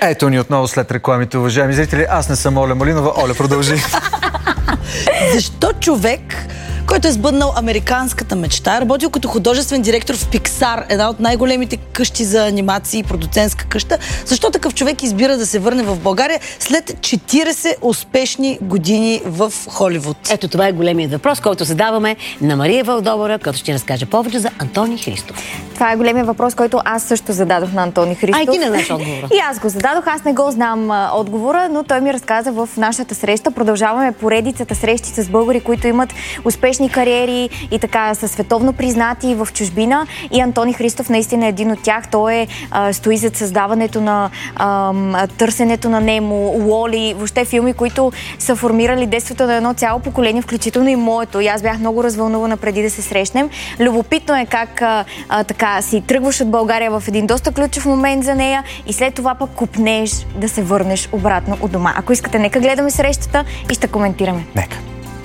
Ето ни отново след рекламите, уважаеми зрители. Аз не съм Оля Малинова. Оля, продължи. Защо човек, който е сбъднал американската мечта, работил като художествен директор в Pixar, една от най-големите къщи за анимации и продуцентска къща, защо такъв човек избира да се върне в България след 40 успешни години в Холивуд? Ето това е големият въпрос, който задаваме на Мария Вълдобора, която ще разкаже повече за Антони Христов. Това е големият въпрос, който аз също зададох на Антони Христов. Ти не знаеш отговора. И аз го зададох, аз не го знам отговора, но той ми разказа в нашата среща. Продължаваме поредицата срещи с българи, които имат успешни кариери и така са световно признати в чужбина. И Антони Христов наистина е един от тях. Той стои зад създаването на Търсенето на Немо, Уоли, въобще филми, които са формирали детството на едно цяло поколение, включително и моето. И аз бях много развълнувана преди да се срещнем. Любопитно е как така си тръгваш от България в един доста ключов момент за нея и след това пък купнеш да се върнеш обратно от дома. Ако искате, нека гледаме срещата и ще коментираме. Нека.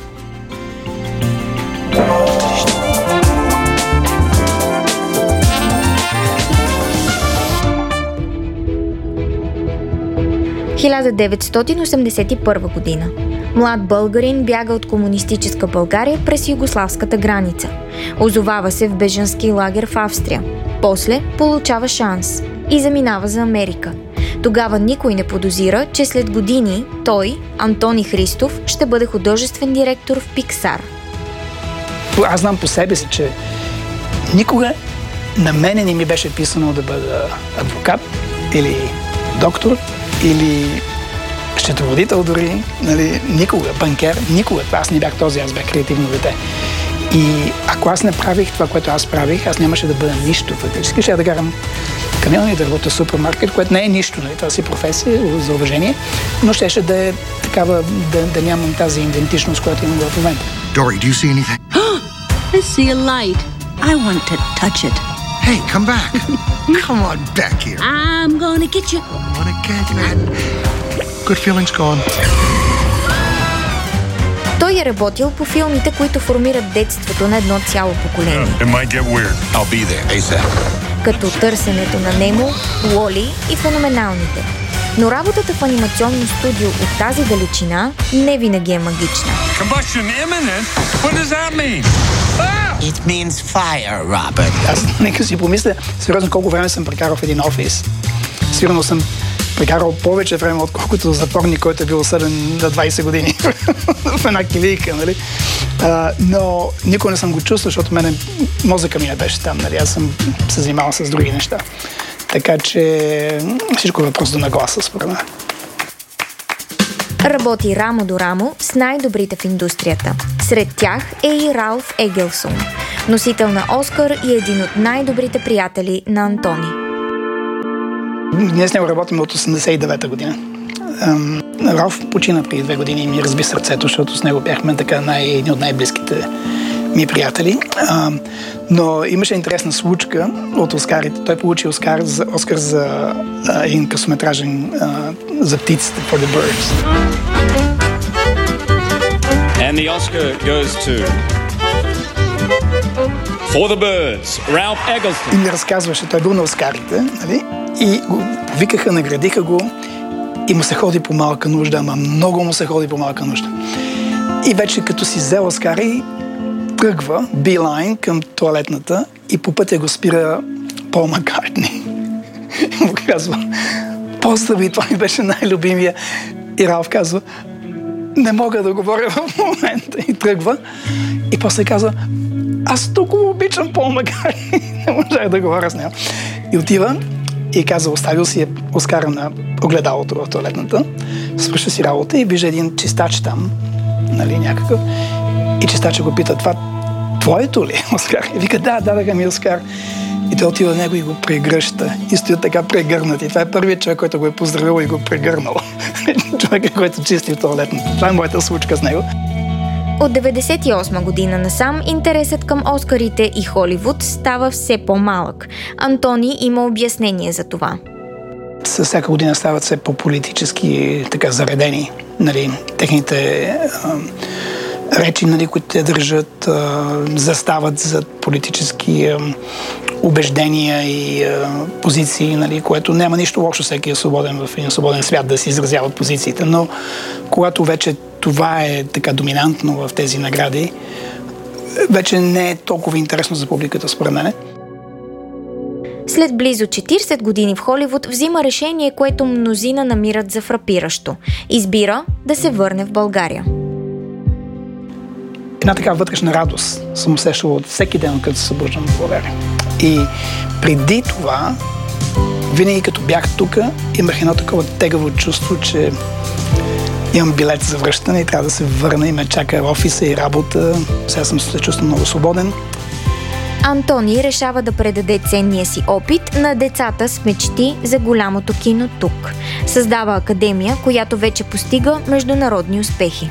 В 1981 година. Млад българин бяга от комунистическа България през югославската граница. Озовава се в бежански лагер в Австрия. После получава шанс и заминава за Америка. Тогава никой не подозира, че след години той, Антони Христов, ще бъде художествен директор в Pixar. Аз знам по себе си, че никога на мене не ми беше писано да бъда адвокат или доктор или счетоводител дори, нали, никога, банкер, никога. Аз не бях този, аз бях креативно дете. И ако аз не правих това, което аз правих, аз нямаше да бъда нищо фактически. Ще да карам камиони, да работя в супермаркет, което не е нищо, нали, това си професия за уважение, но щеше да е такава, да нямам тази идентичност, която имам в момента. Dory, do you see anything? I see a light. I want to touch it. Hey, come back. Come on back here. I'm gonna get you. I wanna get that. Good feelings gone. Той е работил по филмите, които формират детството на едно цяло поколение. It might get weird. I'll be there ASAP. Като Търсенето на Немо, Уоли и Феноменалните. Но работата в анимационно студио от тази величина не винаги е магична. Combustion imminent? What does that mean? It means fire, Robert. Аз нека си помисля, сериозно колко време съм прекарал в един офис. Сигурно съм прекарал повече време, отколкото затворник, който е бил осъден на 20 години в една килийка, нали? Но никога не съм го чувствал, защото мене мозъка ми не беше там, нали? Аз съм се занимавал с други неща. Така че всичко е въпрос до нагласа, според мен. Работи рамо до рамо с най-добрите в индустрията. Сред тях е и Ралф Егелсон, носител на Оскар и един от най-добрите приятели на Антони. Ние с него работим от 89-та година. Ралф почина преди 2 години и ми разби сърцето, защото с него бяхме така едни от най-близките ми приятели. Но имаше интересна случка от Оскарите. Той получи Оскар за един късометражен за птиците, For the Birds. And the Oscar goes to For the Birds, Ralph Eggleston. И ми разказваше, той бил на Оскарите, нали? И го викаха, наградиха го и му се ходи по малка нужда, ама много му се ходи по малка нужда. И вече като си взел Оскара и тръгва билайн към тоалетната и по пътя го спира Пол Маккартни. И му казва, поздрави, това ми беше най-любимия. И Ралф казва, не мога да говоря в момента. И тръгва. И после казва, аз толкова обичам Пол Маккартни. Не можах да говоря с него. И отива и казва, оставил си Оскара на огледалото в тоалетната, свършва си работа и вижда един чистач там, нали, някакъв. И чистача го пита, това твоето ли е Оскар? И вика, да, дадаха ми Оскар. И той отива него и го прегръща. И стоят така прегърнати. Това е първият човек, който го е поздравил и го прегърнал. Човекът, който чисти в тоалетната. Това е моята случка с него. От 1998 година насам интересът към Оскарите и Холивуд става все по-малък. Антони има обяснение за това. С всяка година стават все по-политически така заредени. Нали, техните речи, нали, които те държат, застават зад политически убеждения и позиции, нали, което няма нищо лошо, всеки е свободен в един свободен свят да си изразяват позициите, но когато вече това е така доминантно в тези награди, вече не е толкова интересно за публиката, според мен. След близо 40 години в Холивуд взима решение, което мнозина намират за фрапиращо. Избира да се върне в България. Една така вътрешна радост съм усещал от всеки ден, като се събуждам в България. И преди това, винаги като бях тук, имах едно такова тегаво чувство, че имам билет за връщане и трябва да се върна и ме чака офиса и работа. Сега съм се чувствал много свободен. Антони решава да предаде ценния си опит на децата с мечти за голямото кино тук. Създава академия, която вече постига международни успехи.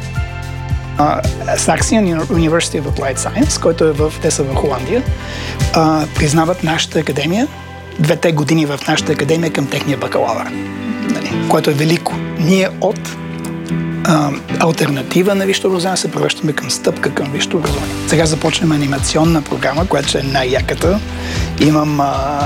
Saxion University of Applied Science, който те са в Холандия, признават нашата академия, 2 години в нашата академия към техния бакалавър, нали, което е велико. Ние от алтернатива на висшето образование се превръщаме към стъпка към висшето образование. Сега започнем анимационна програма, която е най-яката. Имам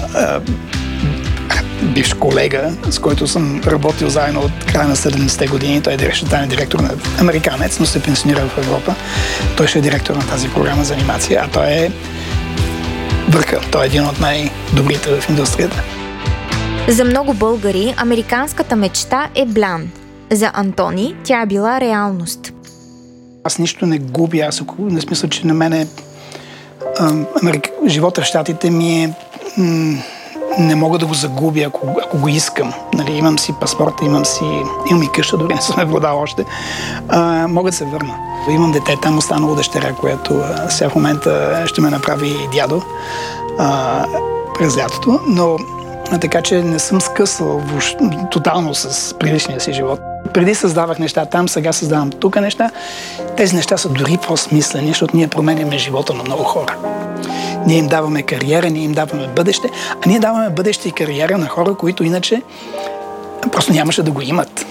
бивш колега, с който съм работил заедно от края на 70-те години. Той е директор на американец, но се пенсионира в Европа. Той ще е директор на тази програма за анимация, а той е върха. Той е един от най-добрите в индустрията. За много българи американската мечта е блян. За Антони тя е била реалност. Аз нищо не губя, аз не смисъл, че на мене живота в щатите ми е... не мога да го загубя, ако го искам. Нали, имам си паспорта, имам и къща, дори не съм я владал още. Мога да се върна. Имам дете, там останало дъщеря, която сега в момента ще ме направи дядо през лятото, но така че не съм скъсал тотално с предишния си живот. Преди създавах неща там, сега създавам тук неща. Тези неща са дори по-смислени, защото ние променяме живота на много хора. Ние им даваме кариера, ние им даваме бъдеще, а ние даваме бъдеще и кариера на хора, които иначе просто нямаше да го имат.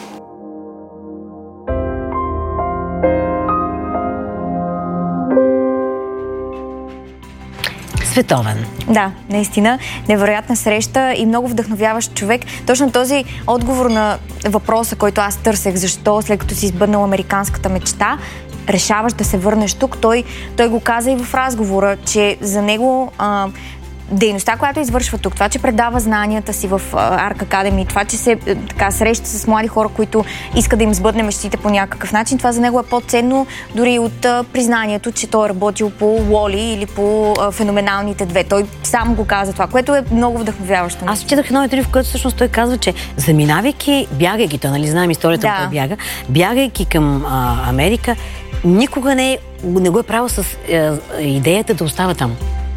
Световен. Да, наистина. Невероятна среща и много вдъхновяващ човек. Точно този отговор на въпроса, който аз търсех, защо след като си избъднал американската мечта, решаваш да се върнеш тук. Той го каза и в разговора, че за него дейността, която извършва тук, това, че предава знанията си в Arc Academy, това, че се среща с млади хора, които искат да им сбъдне мечтите по някакъв начин, това за него е по-ценно дори от признанието, че той е работил по Уоли или по Феноменалните две. Той сам го каза това, което е много вдъхновяващо. Аз четах едно интервю, в което всъщност той казва, че заминавайки, бягайки, той, нали, знаем историята, да, той бягайки към Америка, никога не го е правил с идеята да остава там.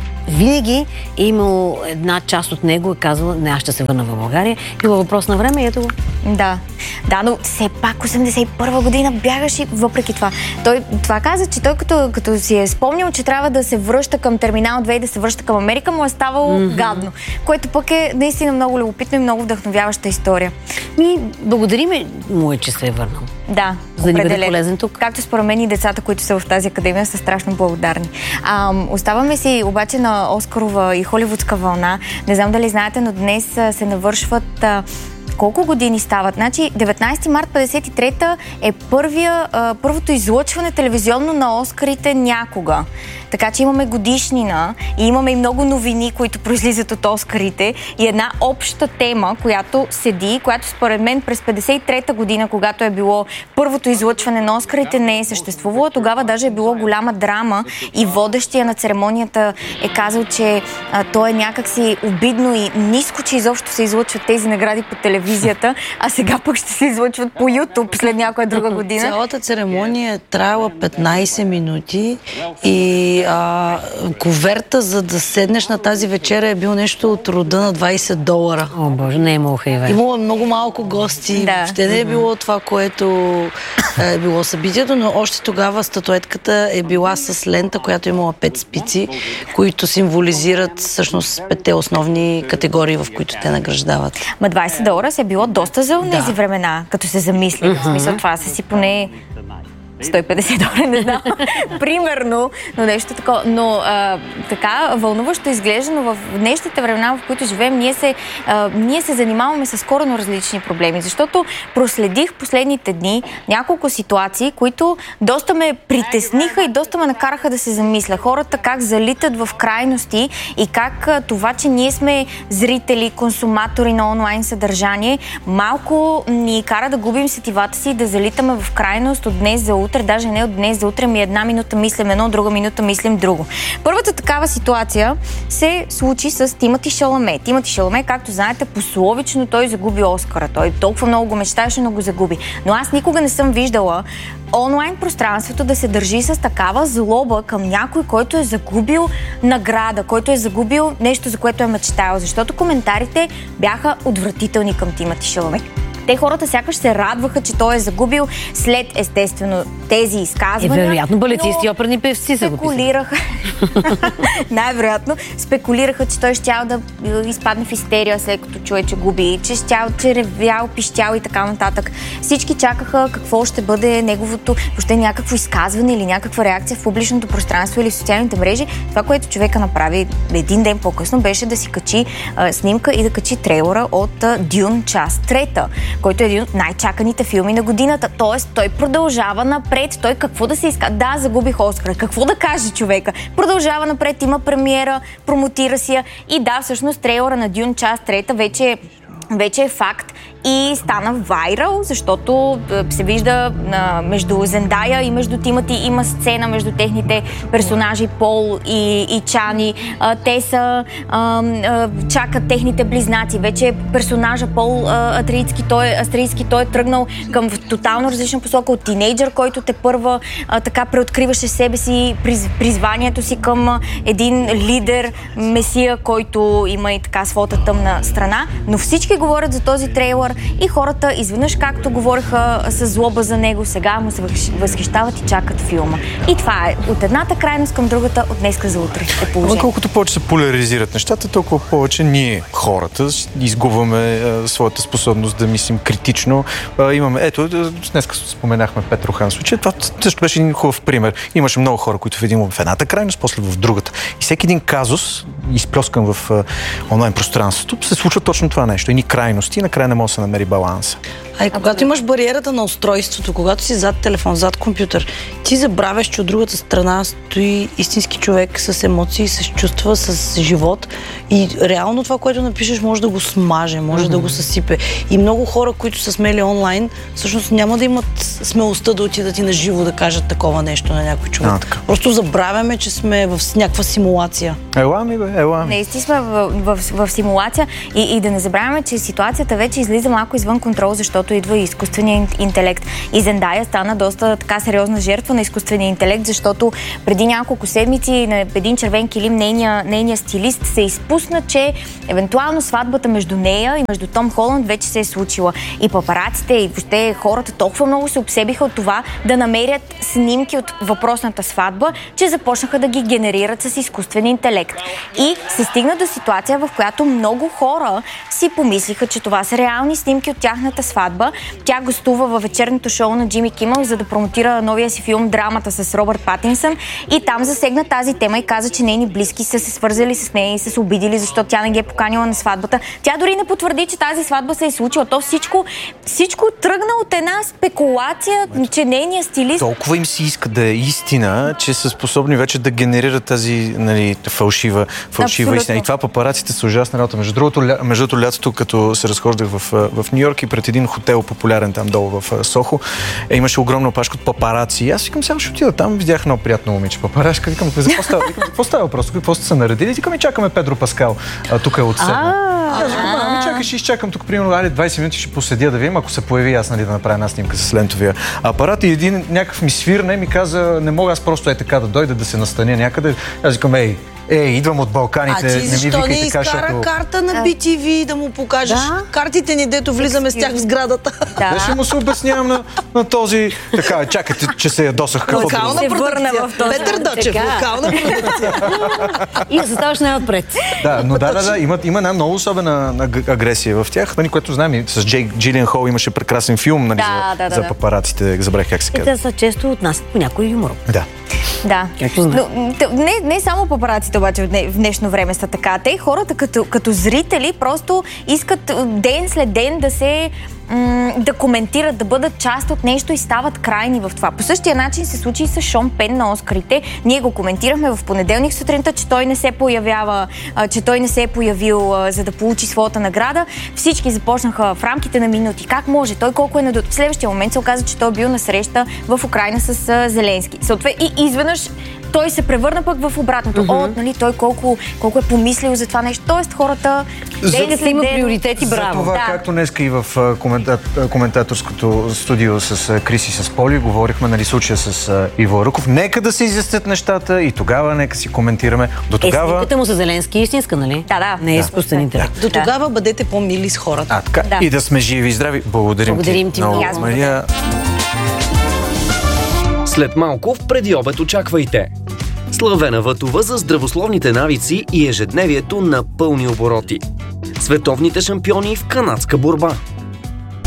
Винаги е имал една част от него, е казала, не, аз ще се върна в България. Има въпрос на време и ето го. Да, но все пак 81 година бягаш и въпреки това. Той това каза, че той като си е спомнил, че трябва да се връща към Терминал 2 и да се връща към Америка, му е ставало гадно. Което пък е наистина много любопитно и много вдъхновяваща история. Благодариме му, че се е върнал. Да, за да ни бъде полезен тук. Както според мен и децата, които са в тази академия, са страшно благодарни. Оставаме си обаче на Оскарова и холивудска вълна. Не знам дали знаете, но днес се навършват колко години стават? Значи 19 март 53-та е първото излъчване телевизионно на Оскарите някога. Така че имаме годишнина и имаме и много новини, които произлизат от Оскарите и една обща тема, която седи, която според мен през 53-та година, когато е било първото излъчване на Оскарите, не е съществувало. Тогава даже е било голяма драма и водещия на церемонията е казал, че то е някакси обидно и ниско, че изобщо се излъчват тези награди по телевизията, а сега пък ще се излъчват по YouTube след някоя друга година. Цялата церемония е траяла 15 минути и коверта, за да седнеш на тази вечеря, е бил нещо от рода на $20. О, Боже, не е имало хайве. Имало много малко гости. Да. Въобще не е било това, което е било събитието, но още тогава статуетката е била с лента, която имала 5 спици, които символизират всъщност 5-те основни категории, в които те награждават. Ма $20 е било доста за тези времена, като се замисли. В смисъл, това са си поне $150, не знам, примерно, но нещо такова. Но така вълнуващо изглежда, но в днешните времена, в които живеем, ние се занимаваме с коренно различни проблеми, защото проследих последните дни няколко ситуации, които доста ме притесниха и доста ме накараха да се замисля. Хората как залитат в крайности и как това, че ние сме зрители, консуматори на онлайн съдържание, малко ни кара да губим сетивата си и да залитаме в крайност от днес за утре, даже не от днес за утре, една минута мислим едно, друга минута мислим друго. Първата такава ситуация се случи с Тимоти Шаламе. Тимоти Шаламе, както знаете, пословично той загуби Оскара. Той толкова много го мечтаеше, но го загуби. Но аз никога не съм виждала онлайн пространството да се държи с такава злоба към някой, който е загубил награда, който е загубил нещо, за което е мечтаял. Защото коментарите бяха отвратителни към Тимоти Шаламе. Те хората сякаш се радваха, че той е загубил след, естествено, тези изказвания. Вероятно, балетисти и оперни певци са го спекулираха. Най-вероятно спекулираха, че той щял да изпадне в истерия, след като чуе, че губи, че ревял, пищял и така нататък. Всички чакаха какво ще бъде неговото, въобще някакво изказване или някаква реакция в публичното пространство или в социалните мрежи. Това, което човека направи един ден по-късно, беше да си качи снимка и да качи трейлера от Дюн част 3, който е един от най-чаканите филми на годината. Тоест, той продължава напред. Той какво да се иска? Да, загубих Оскара. Какво да каже човека? Продължава напред, има премиера, промотира си я и да, всъщност трейлера на Дюн част 3 вече е факт и стана вайрал, защото се вижда между Зендая и между Тимати има сцена между техните персонажи Пол и Чани. Те чакат техните близнаци. Вече персонажа Пол Атрийски, той е тръгнал към тотално различна посока от тинейджър, който тепърва така преоткриваше себе си, призванието си към един лидер, месия, който има и така своята тъмна страна. Но всички говорят за този трейлър и хората изведнъж, както говореха с злоба за него, сега му се възхищават и чакат филма. И това е от едната крайност към другата, от днеска за утре е положение. Колкото повече се поляризират нещата, толкова повече ние, хората, изгубваме своята способност да мислим критично. Ето, днес споменахме Петрохан случай. Това също беше един хубав пример. Имаше много хора, които в едната крайност, после в другата. И всеки един казус, изплескан в онлайн пространството, се случва точно това нещо. Едни крайности и накрая не може да се намери баланса. А и когато имаш бариерата на устройството, когато си зад телефон, зад компютър, ти забравяш, че от другата страна стои истински човек с емоции, с чувства, с живот и реално това, което напишеш, може да го смаже, може да го съсипе. И много хора, които са смели онлайн, всъщност няма да имат смелостта да отидат и на живо да кажат такова нещо на някой човек. Просто забравяме, че сме в някаква симулация. Ела ми, бе, ела ми. Наистина сме в симулация и да не забравяме, че ситуацията вече излиза малко извън контрол, защото идва и изкуствения интелект. И Зендая стана доста така сериозна жертва на изкуствения интелект, защото преди няколко седмици на един червен килим нейния стилист се изпусна, че евентуално сватбата между нея и между Том Холанд вече се е случила. И папараците, и въобще хората толкова много се обсебиха от това да намерят снимки от въпросната сватба, че започнаха да ги генерират с изкуствен интелект. И се стигна до ситуация, в която много хора си помислиха, че това са реални снимки от тяхната сватба. Тя гостува във вечерното шоу на Джимми Кимъл, за да промотира новия си филм "Драмата" с Робърт Патинсън и там засегна тази тема и каза, че нейни близки са се свързали с нея и са се обидили, защото тя не ги е поканила на сватбата. Тя дори не потвърди, че тази сватба се е случила. То всичко тръгна от една спекулация, че нейният стилист... Толкова им си иска да е истина, че са способни вече да генерират тази фалшива истина. И това папараците са ужасна работа. Между другото, лятото, като се разхождах в Ню Йорк и пред един хотел популярен там долу в Сохо, имаше огромна опашка от папараци. Аз викам, сега ще отида там, видях много приятно момиче папарашка. Викам, какво става въпрос? Какво сте се наредили? Викам, чакаме Педро Паскал. Тук е от седна. Аз викам, чакай, ще изчакам тук, примерно, 20 минути ще поседя да видим, ако се появи аз, да направя една снимка с лентовия апарат. И един някакъв ми свирне, ми каза, не мога аз просто така да дойда да се настаня някъде. Аз викам, идвам от Балканите, А ти защо не викай така, изкара карта на BTV да му покажеш картите ни, дето влизаме с тях в сградата? Да, ще му се обяснявам на този... Така, чакайте, че се ядосах. Локална продукция. Петър Дочев, локална продукция. И да се ставаш най-отпред. Да, но има една много особена агресия в тях, което знаем. С Джейк Джиленхол имаше прекрасен филм за папараците. Забравих как се казва. Те са често отнасят по някой юмор. Да. Да. Но, не само папараците обаче в днешно време са така. Те хората като зрители просто искат ден след ден да коментират, да бъдат част от нещо и стават крайни в това. По същия начин се случи и с Шон Пен на Оскарите. Ние го коментирахме в понеделник сутринта, че той не се появява, че той не се е появил за да получи своята награда. Всички започнаха в рамките на минути. Как може? Той колко е в следващия момент се оказа, че той е бил на среща в Украйна с Зеленски. Съответно и изведнъж той се превърна пък в обратното. Нали, той колко е помислил за това нещо. Тоест хората... Ден има приоритети, браво. За това, както днеска и в коментаторското студио с Крис и с Поли, говорихме случая с Иво Руков. Нека да се изяснят нещата и тогава нека си коментираме. До тогава... Снимката му с Зеленски е истинска, нали? Да. Не е изкуствен интелект. До тогава бъдете по-мили с хората. Така. И да сме живи и здрави. Благодарим ти много, Мария. След малко в преди обед очаквайте. Славена Вътова за здравословните навици и ежедневието на пълни обороти. Световните шампиони в канадска борба.